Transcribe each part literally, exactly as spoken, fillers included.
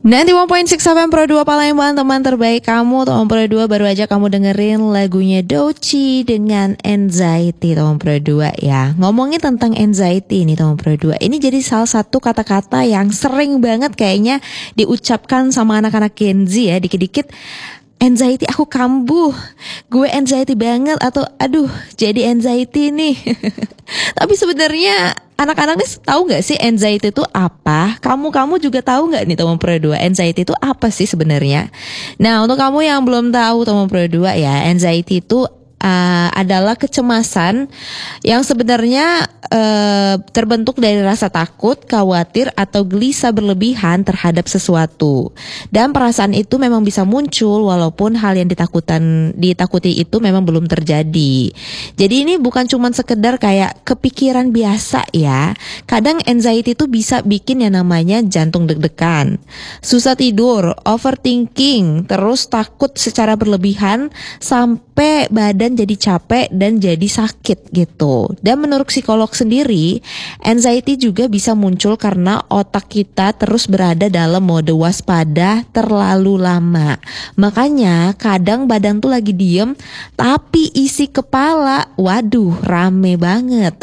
sembilan puluh satu titik enam Pro dua Palembang, teman terbaik kamu. Teman Pro dua, baru aja kamu dengerin lagunya Doechii dengan Anxiety, teman Pro dua ya. Ngomongin tentang anxiety nih teman Pro dua, ini jadi salah satu kata-kata yang sering banget kayaknya diucapkan sama anak-anak Gen Z ya. Dikit-dikit anxiety, aku kambuh, gue anxiety banget, atau aduh jadi anxiety nih. Tapi sebenarnya anak-anak nih tahu nggak sih anxiety itu apa? Kamu-kamu juga tahu nggak nih teman Pro dua, anxiety itu apa sih sebenarnya? Nah, untuk kamu yang belum tahu teman Pro dua ya, anxiety itu Uh, adalah kecemasan yang sebenarnya uh, terbentuk dari rasa takut, khawatir, atau gelisah berlebihan terhadap sesuatu. Dan perasaan itu memang bisa muncul walaupun hal yang ditakutan, ditakuti itu memang belum terjadi. Jadi ini bukan cuma sekedar kayak kepikiran biasa ya. Kadang anxiety itu bisa bikin yang namanya jantung deg-degan, susah tidur, overthinking, terus takut secara berlebihan sampai badan jadi capek dan jadi sakit gitu. Dan menurut psikolog sendiri, anxiety juga bisa muncul karena otak kita terus berada dalam mode waspada terlalu lama. Makanya kadang badan tuh lagi diem, tapi isi kepala, waduh, rame banget.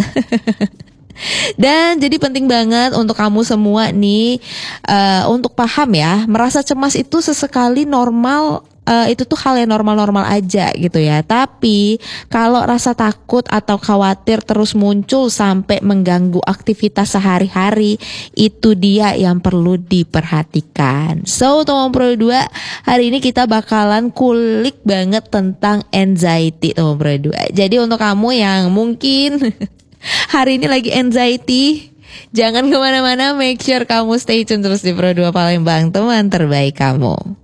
Dan jadi penting banget untuk kamu semua nih uh, untuk paham ya, merasa cemas itu sesekali normal. Uh, itu tuh hal yang normal-normal aja gitu ya. Tapi kalau rasa takut atau khawatir terus muncul sampai mengganggu aktivitas sehari-hari, itu dia yang perlu diperhatikan. So teman Pro dua, hari ini kita bakalan kulik banget tentang anxiety teman Pro dua. Jadi untuk kamu yang mungkin hari ini lagi anxiety, jangan kemana-mana, make sure kamu stay tune terus di Pro dua Palembang, teman terbaik kamu.